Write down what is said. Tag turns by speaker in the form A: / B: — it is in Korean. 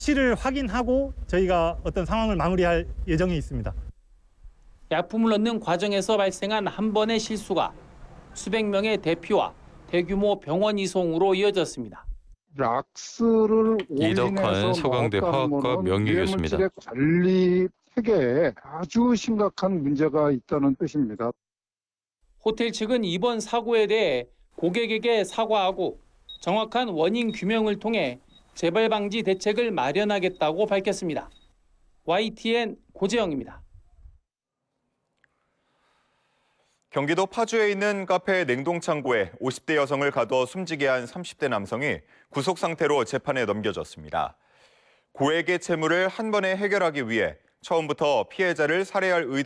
A: 실을 확인하고 저희가 어떤 상황을 마무리할 예정이 있습니다.
B: 약품을 넣는 과정에서 발생한 한 번의 실수가 수백 명의 대피와 대규모 병원 이송으로 이어졌습니다.
C: 락스를
D: 이덕환
C: 올인해서
D: 서강대
C: 넣었다는
D: 화학과
C: 것은
D: 명예교수입니다.
C: 유해물질의 관리 체계에 아주 심각한 문제가 있다는 뜻입니다.
B: 호텔 측은 이번 사고에 대해 고객에게 사과하고 정확한 원인 규명을 통해 재발 방지 대책을 마련하겠다고 밝혔습니다. YTN 고재영입니다.
E: 경기도 파주에 있는 카페 냉동창고에 50대 여성을 가둬 숨지게 한 30대 남성이 구속 상태로 재판에 넘겨졌습니다. 고액의 채무를 한 번에 해결하기 위해 처음부터 피해자를 살해할 의도